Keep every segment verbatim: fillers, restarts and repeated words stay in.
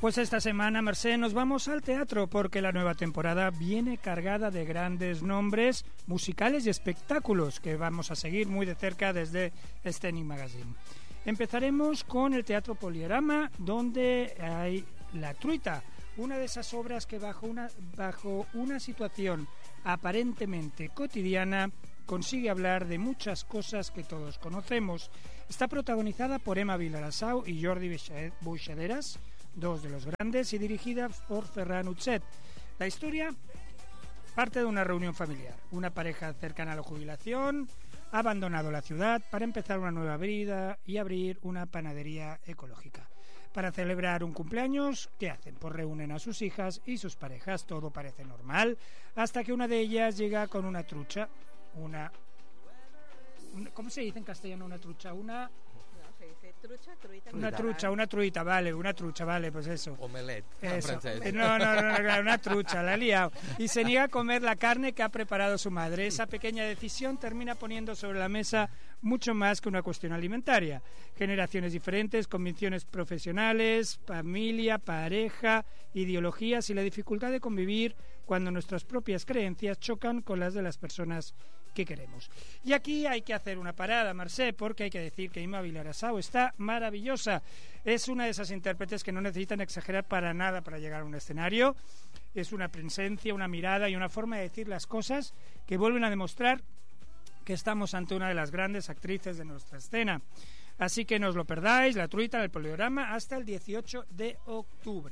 Pues esta semana, Mercé, nos vamos al teatro porque la nueva temporada viene cargada de grandes nombres musicales y espectáculos que vamos a seguir muy de cerca desde Scenic Magazine. Empezaremos con el Teatro Poliorama, donde hay La Truita, una de esas obras que bajo una, bajo una situación aparentemente cotidiana consigue hablar de muchas cosas que todos conocemos. Está protagonizada por Emma Vilarasau y Jordi Buixaderas, dos de los grandes, y dirigida por Ferran Utset. La historia parte de una reunión familiar. Una pareja cercana a la jubilación ha abandonado la ciudad para empezar una nueva vida y abrir una panadería ecológica. Para celebrar un cumpleaños, ¿qué hacen? Pues reúnen a sus hijas y sus parejas. Todo parece normal, hasta que una de ellas llega con una trucha. Una, una ¿cómo se dice en castellano una trucha? Una... No, se dice trucha, truita. Una trucha, una truita, vale, una trucha, vale, pues eso. Omelette, eso. en francés. No, no, no, no, una trucha, la he liado. Y se niega a comer la carne que ha preparado su madre. Esa pequeña decisión termina poniendo sobre la mesa mucho más que una cuestión alimentaria. Generaciones diferentes, convicciones profesionales, familia, pareja, ideologías y la dificultad de convivir cuando nuestras propias creencias chocan con las de las personas que queremos. Y aquí hay que hacer una parada, Mercé, porque hay que decir que Emma Vilarasau está maravillosa. Es una de esas intérpretes que no necesitan exagerar para nada para llegar a un escenario. Es una presencia, una mirada y una forma de decir las cosas que vuelven a demostrar que estamos ante una de las grandes actrices de nuestra escena. Así que no os lo perdáis, La Truita en el Poliorama hasta el dieciocho de octubre.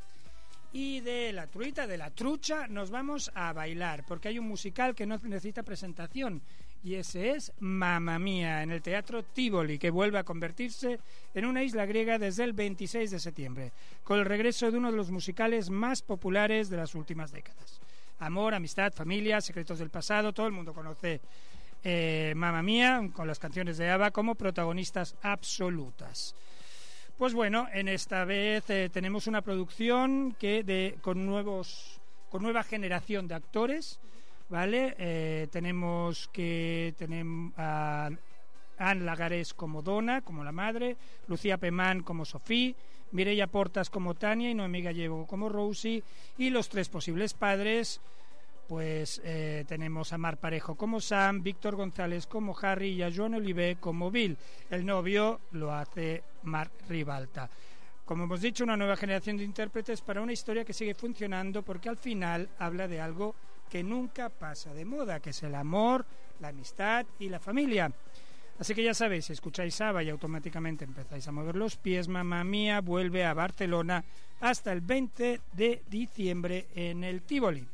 Y de La Truita, de La Trucha, nos vamos a bailar, porque hay un musical que no necesita presentación, y ese es Mamma Mía, en el Teatro Tivoli, que vuelve a convertirse en una isla griega desde el veintiséis de septiembre, con el regreso de uno de los musicales más populares de las últimas décadas. Amor, amistad, familia, secretos del pasado, todo el mundo conoce eh, Mamma Mía, con las canciones de ABBA como protagonistas absolutas. Pues bueno, en esta vez eh, tenemos una producción que de con nuevos con nueva generación de actores, ¿vale? Eh, tenemos que tenemos a Anne Lagares como Donna, como la madre, Lucía Pemán como Sofía, Mireia Portas como Tania y Noemí Gallego como Rosie, y los tres posibles padres. Pues eh, tenemos a Mar Parejo como Sam, Víctor González como Harry y a Joan Oliver como Bill. El novio lo hace Marc Ribalta. Como hemos dicho, una nueva generación de intérpretes para una historia que sigue funcionando porque al final habla de algo que nunca pasa de moda, que es el amor, la amistad y la familia. Así que ya sabéis, si escucháis ABBA y automáticamente empezáis a mover los pies, Mamma Mía vuelve a Barcelona hasta el veinte de diciembre en el Tivoli.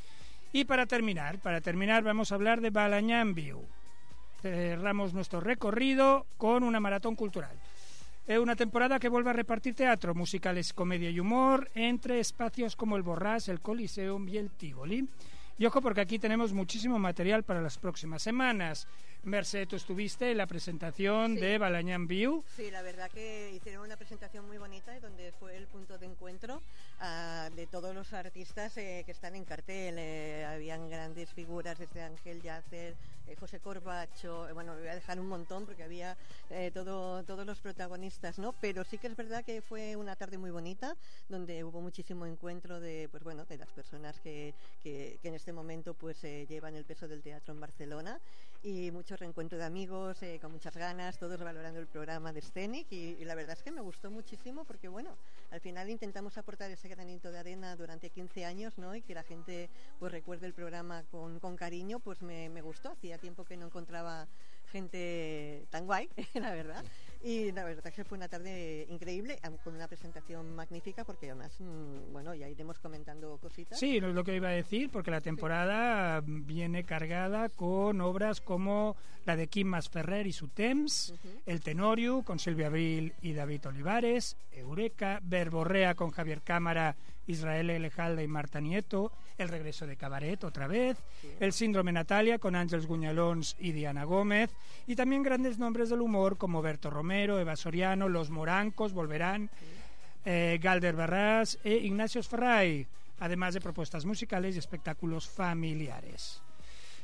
Y para terminar, para terminar vamos a hablar de Balañán Viu. Cerramos nuestro recorrido con una maratón cultural. Es una temporada que vuelve a repartir teatro, musicales, comedia y humor entre espacios como el Borràs, el Coliseum y el Tivoli. Y ojo, porque aquí tenemos muchísimo material para las próximas semanas. Mercé, tú estuviste en la presentación sí. de Balañán Viu. Sí, la verdad que hicieron una presentación muy bonita donde fue el punto de encuentro uh, de todos los artistas eh, que están en cartel. Eh, habían grandes figuras desde Ángel Yacer, eh, José Corbacho, eh, bueno, me voy a dejar un montón porque había eh, todo, todos los protagonistas, ¿no? Pero sí que es verdad que fue una tarde muy bonita donde hubo muchísimo encuentro de, pues bueno, de las personas que, que, que en este momento pues eh, llevan el peso del teatro en Barcelona y mucho reencuentro de amigos eh, con muchas ganas, todos valorando el programa de Scenic y, y la verdad es que me gustó muchísimo porque bueno, al final intentamos aportar ese granito de arena durante quince años, ¿no? Y que la gente pues recuerde el programa con, con cariño, pues me, me gustó, hacía tiempo que no encontraba gente tan guay, la verdad, y la verdad es que fue una tarde increíble con una presentación magnífica porque además, bueno, ya iremos comentando cositas. Sí, no es lo que iba a decir porque la temporada sí. viene cargada con obras como la de Quim Masferrer y su Temps, uh-huh. El Tenorio con Silvia Abril y David Olivares, Eureka, Verborrea con Javier Cámara, Israel Elejalde y Marta Nieto, El regreso de Cabaret otra vez, sí. El síndrome Natalia con Àngels Guñalons y Diana Gómez, y también grandes nombres del humor como Berto Romero, Eva Soriano, Los Morancos volverán, sí. eh, Galder Barrás e Ignacio Ferray, además de propuestas musicales y espectáculos familiares.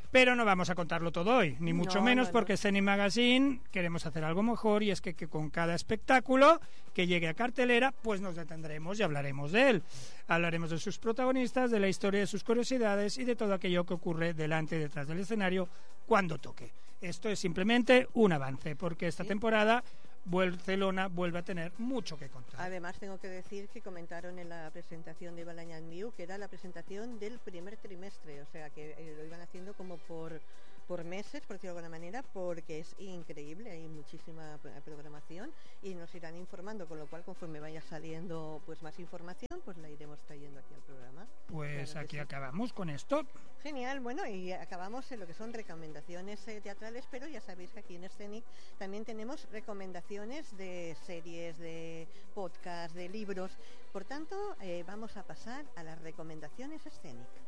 Pero no vamos a contarlo todo hoy, ni mucho No, menos, no, no. porque Scenic Magazine queremos hacer algo mejor, y es que, que con cada espectáculo que llegue a cartelera, pues nos detendremos y hablaremos de él. Hablaremos de sus protagonistas, de la historia de sus curiosidades y de todo aquello que ocurre delante y detrás del escenario cuando toque. Esto es simplemente un avance, porque esta Sí. temporada Barcelona vuelve a tener mucho que contar. Además, tengo que decir que comentaron en la presentación de Balañán View que era la presentación del primer trimestre, o sea que eh, lo iban haciendo como por, por meses, por decirlo de alguna manera, porque es increíble, hay muchísima p- programación y nos irán informando, con lo cual conforme vaya saliendo pues más información, pues la iremos trayendo aquí al programa. Pues Claro que aquí sí. acabamos con esto. Genial, bueno, y acabamos en lo que son recomendaciones eh, teatrales, pero ya sabéis que aquí en Scenic también tenemos recomendaciones de series, de podcast, de libros. Por tanto, eh, vamos a pasar a las recomendaciones Scenic.